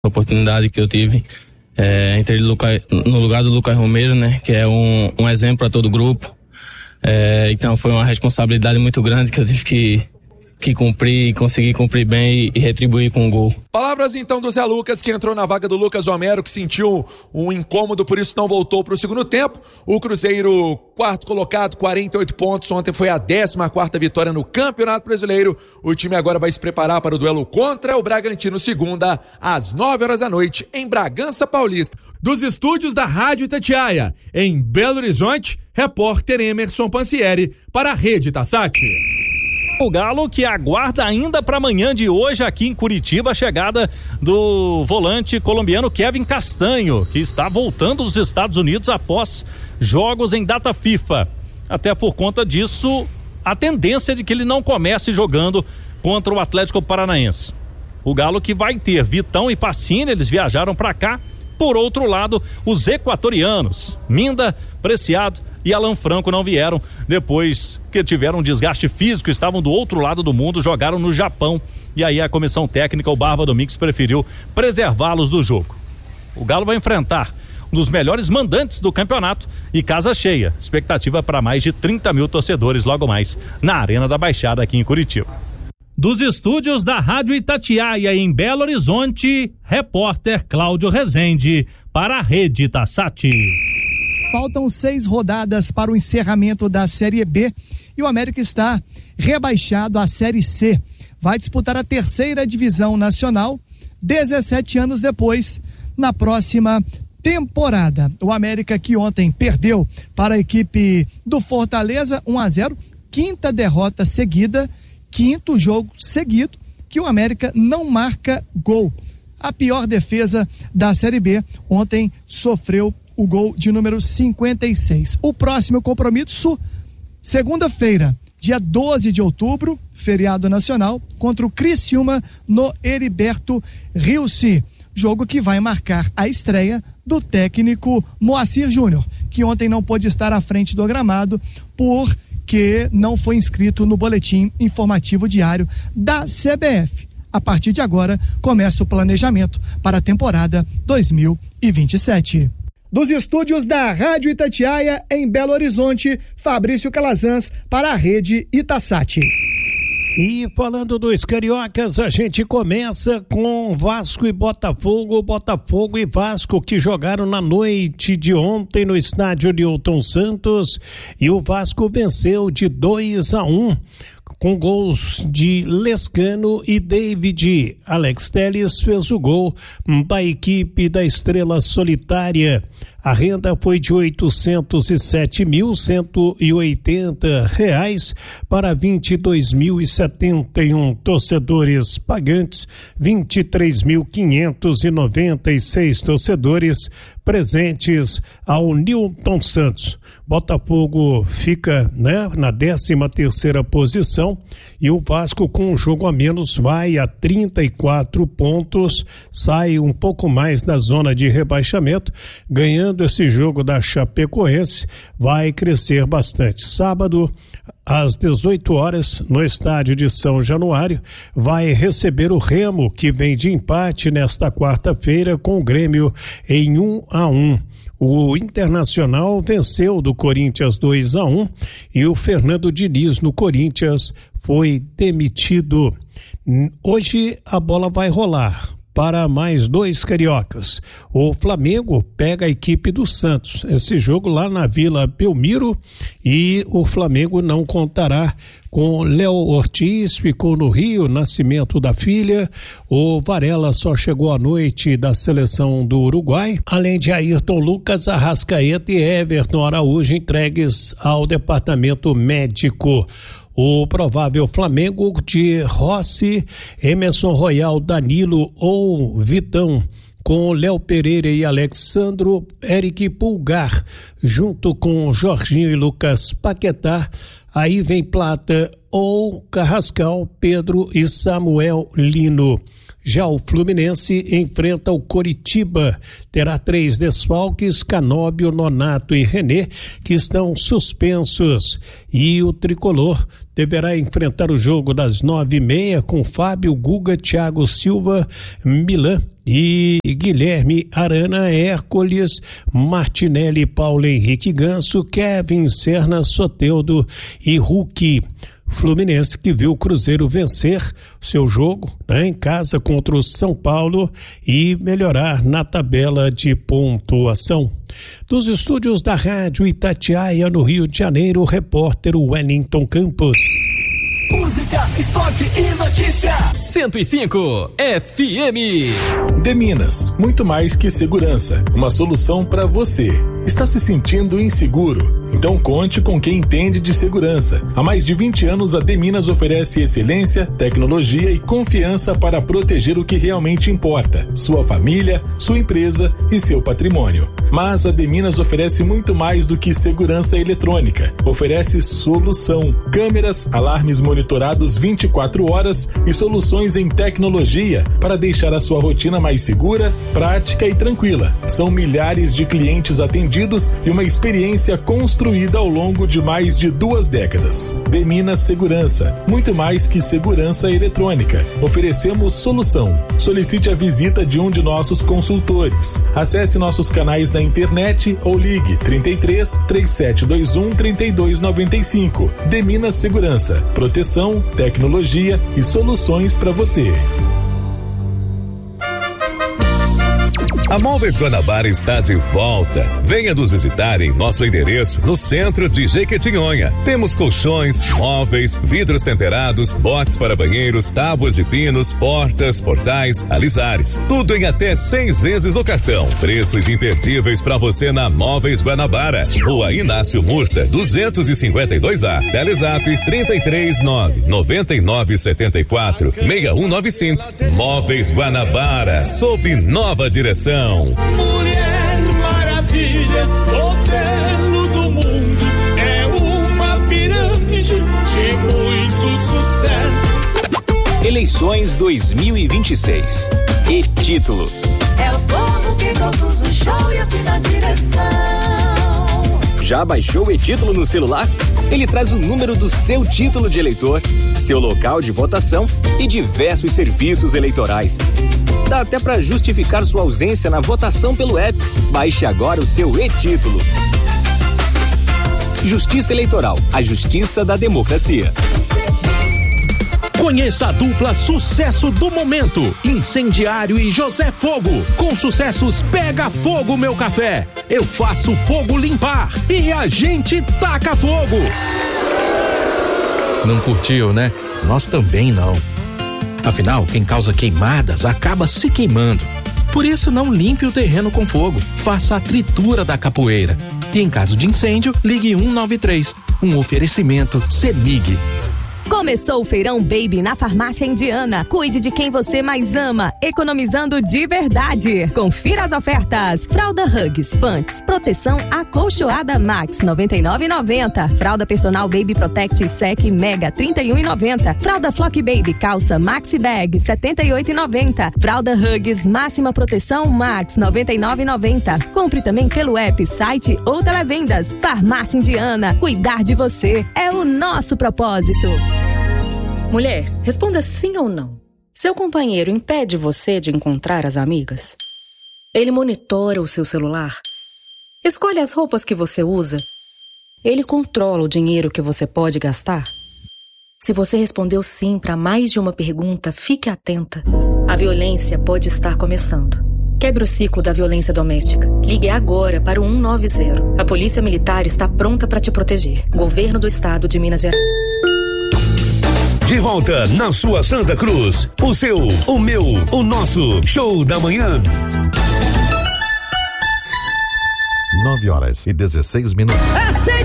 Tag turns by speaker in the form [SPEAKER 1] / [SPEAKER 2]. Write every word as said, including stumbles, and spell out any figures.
[SPEAKER 1] oportunidade que eu tive. É, entrei no lugar do Lucas Romero, né? Que é um, um exemplo para todo o grupo. É, então foi uma responsabilidade muito grande que eu tive que, que cumprir e conseguir cumprir bem e, e retribuir com um gol.
[SPEAKER 2] Palavras então do Zé Lucas, que entrou na vaga do Lucas Romero, que sentiu um incômodo, por isso não voltou para o segundo tempo. O Cruzeiro, quarto colocado, quarenta e oito pontos. Ontem foi a décima quarta vitória no Campeonato Brasileiro. O time agora vai se preparar para o duelo contra o Bragantino, segunda, às nove horas da noite, em Bragança Paulista.
[SPEAKER 3] Dos estúdios da Rádio Itatiaia, em Belo Horizonte, repórter Emerson Pansieri para a Rede Itassat.
[SPEAKER 4] O Galo que aguarda ainda para amanhã de hoje aqui em Curitiba a chegada do volante colombiano Kevin Castanho, que está voltando dos Estados Unidos após jogos em data FIFA. Até por conta disso, a tendência de que ele não comece jogando contra o Atlético Paranaense. O Galo que vai ter Vitão e Pacini, eles viajaram para cá. Por outro lado, os equatorianos, Minda, Preciado e Alan Franco não vieram depois que tiveram um desgaste físico, estavam do outro lado do mundo, jogaram no Japão e aí a comissão técnica, o Barba Domingues, preferiu preservá-los do jogo. O Galo vai enfrentar um dos melhores mandantes do campeonato e casa cheia, expectativa para mais de trinta mil torcedores logo mais na Arena da Baixada aqui em Curitiba.
[SPEAKER 5] Dos estúdios da Rádio Itatiaia em Belo Horizonte, repórter Cláudio Rezende para a Rede Itassat.
[SPEAKER 6] Faltam seis rodadas para o encerramento da Série B e o América está rebaixado à Série C. Vai disputar a terceira divisão nacional dezessete anos depois, na próxima temporada. O América que ontem perdeu para a equipe do Fortaleza um a zero, quinta derrota seguida, quinto jogo seguido que o América não marca gol. A pior defesa da Série B ontem sofreu o gol de número cinquenta e seis. O próximo compromisso, segunda-feira, dia doze de outubro, feriado nacional, contra o Criciúma no Heriberto Riossi. Jogo que vai marcar a estreia do técnico Moacir Júnior, que ontem não pôde estar à frente do gramado por que não foi inscrito no boletim informativo diário da C B F. A partir de agora, começa o planejamento para a temporada dois mil e vinte e sete. Dos estúdios da Rádio Itatiaia, em Belo Horizonte, Fabrício Calazans para a Rede Itassat.
[SPEAKER 7] E falando dos cariocas, a gente começa com Vasco e Botafogo, Botafogo e Vasco que jogaram na noite de ontem no estádio Newton Santos e o Vasco venceu de dois a um. Com gols de Lescano e David. Alex Telles fez o gol da equipe da Estrela Solitária. A renda foi de oitocentos e sete mil cento e oitenta reais para vinte e dois mil e setenta e um torcedores pagantes, vinte e três mil quinhentos e noventa e seis torcedores presentes ao Newton Santos. Botafogo fica, né, na décima terceira posição e o Vasco com um jogo a menos vai a trinta e quatro pontos, sai um pouco mais da zona de rebaixamento, ganhando esse jogo da Chapecoense, vai crescer bastante. Sábado, às dezoito horas, no estádio de São Januário, vai receber o Remo, que vem de empate nesta quarta-feira com o Grêmio em um a um. O Internacional venceu do Corinthians dois a um e o Fernando Diniz no Corinthians foi demitido. Hoje a bola vai rolar para mais dois cariocas. O Flamengo pega a equipe do Santos. Esse jogo lá na Vila Belmiro e o Flamengo não contará com Léo Ortiz, ficou no Rio, nascimento da filha. O Varela só chegou à noite da seleção do Uruguai, além de Ayrton Lucas, Arrascaeta e Everton Araújo entregues ao departamento médico. O provável Flamengo de Rossi, Emerson Royal, Danilo ou Vitão, com Léo Pereira e Alexandro, Eric Pulgar, junto com Jorginho e Lucas Paquetá. Aí vem Plata ou Carrascal, Pedro e Samuel Lino. Já o Fluminense enfrenta o Coritiba, terá três desfalques, Canóbio, Nonato e René, que estão suspensos. E o Tricolor deverá enfrentar o jogo das nove e meia com Fábio, Guga, Thiago Silva, Milan e Guilherme Arana, Hércules, Martinelli, Paulo Henrique Ganso, Kevin, Serna, Soteldo e Hulk. Fluminense que viu o Cruzeiro vencer seu jogo, né, em casa contra o São Paulo e melhorar na tabela de pontuação. Dos estúdios da Rádio Itatiaia, no Rio de Janeiro, o repórter Wellington Campos.
[SPEAKER 8] Música, esporte e notícia. cento e cinco F M.
[SPEAKER 9] De Minas, muito mais que segurança, uma solução para você. Está se sentindo inseguro? Então conte com quem entende de segurança. Há mais de vinte anos, a De Minas oferece excelência, tecnologia e confiança para proteger o que realmente importa: sua família, sua empresa e seu patrimônio. Mas a De Minas oferece muito mais do que segurança eletrônica. Oferece solução: câmeras, alarmes monitorados vinte e quatro horas e soluções em tecnologia para deixar a sua rotina mais segura, prática e tranquila. São milhares de clientes atendidos e uma experiência construída ao longo de mais de duas décadas. De Minas Segurança, muito mais que segurança eletrônica. Oferecemos solução. Solicite a visita de um de nossos consultores. Acesse nossos canais na internet ou ligue trinta e três, três sete dois um, trinta e dois noventa e cinco. De Minas Segurança, proteção, tecnologia e soluções para você.
[SPEAKER 10] A Móveis Guanabara está de volta. Venha nos visitar em nosso endereço no centro de Jequitinhonha. Temos colchões, móveis, vidros temperados, box para banheiros, tábuas de pinos, portas, portais, alisares. Tudo em até seis vezes no cartão. Preços imperdíveis para você na Móveis Guanabara. Rua Inácio Murta, duzentos e cinquenta e dois A. Telezap trinta e três, nove nove nove sete quatro, seis um nove cinco. Móveis Guanabara, sob nova direção.
[SPEAKER 8] Mulher Maravilha, o belo do mundo, é uma pirâmide de muito sucesso.
[SPEAKER 11] Eleições dois mil e vinte e seis. E título:
[SPEAKER 12] é o povo que produz o show e assina a direção.
[SPEAKER 11] Já baixou o e-título no celular? Ele traz o número do seu título de eleitor, seu local de votação e diversos serviços eleitorais. Dá até para justificar sua ausência na votação pelo app. Baixe agora o seu e-título. Justiça Eleitoral, a justiça da democracia.
[SPEAKER 13] Conheça a dupla sucesso do momento, Incendiário e José Fogo. Com sucessos Pega Fogo Meu Café, Eu Faço Fogo Limpar e A Gente Taca Fogo.
[SPEAKER 14] Não curtiu, né? Nós também não. Afinal, quem causa queimadas acaba se queimando. Por isso, não limpe o terreno com fogo. Faça a tritura da capoeira. E em caso de incêndio, ligue um nove três. Um oferecimento CEMIG.
[SPEAKER 15] Começou o Feirão Baby na Farmácia Indiana. Cuide de quem você mais ama, economizando de verdade. Confira as ofertas. Fralda Hugs, Punks, proteção acolchoada Max, noventa e nove reais e noventa centavos. Fralda personal Baby Protect Sec Mega, trinta e um reais e noventa centavos. Fralda Flock Baby calça Maxi Bag, setenta e oito reais e noventa centavos. Fralda Hugs máxima proteção Max, noventa e nove reais e noventa centavos. Compre também pelo app, site ou televendas. Farmácia Indiana, cuidar de você é o nosso propósito.
[SPEAKER 16] Mulher, responda sim ou não. Seu companheiro impede você de encontrar as amigas? Ele monitora o seu celular? Escolhe as roupas que você usa? Ele controla o dinheiro que você pode gastar? Se você respondeu sim para mais de uma pergunta, fique atenta. A violência pode estar começando. Quebre o ciclo da violência doméstica. Ligue agora para o um nove zero. A Polícia Militar está pronta para te proteger. Governo do Estado de Minas Gerais.
[SPEAKER 10] De volta na sua Santa Cruz, o seu, o meu, o nosso show da manhã.
[SPEAKER 17] nove horas e dezesseis minutos.